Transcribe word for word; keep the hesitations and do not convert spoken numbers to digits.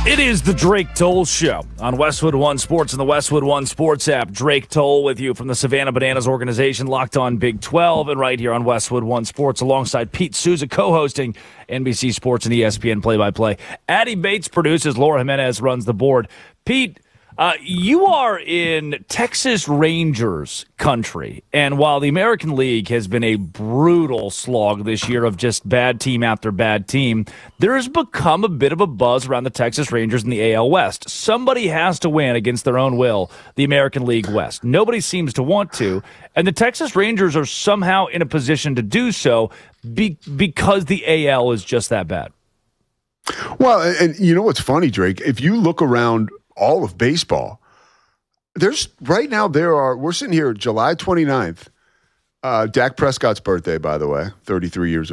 It is the Drake Toll Show on Westwood One Sports and the Westwood One Sports app. Drake Toll with you from the Savannah Bananas organization, Locked On Big twelve, and right here on Westwood One Sports alongside Pete Souza co-hosting N B C Sports and E S P N play-by-play. Addie Bates produces, Laura Jimenez runs the board. Pete, uh, you are in Texas Rangers country, and while the American League has been a brutal slog this year of just bad team after bad team, there has become a bit of a buzz around the Texas Rangers in the A L West. Somebody has to win against their own will, the American League West. Nobody seems to want to, and the Texas Rangers are somehow in a position to do so be- because the A L is just that bad. Well, and you know what's funny, Drake? If you look around all of baseball, there's right now there are, we're sitting here July twenty-ninth, uh, Dak Prescott's birthday, by the way, thirty-three years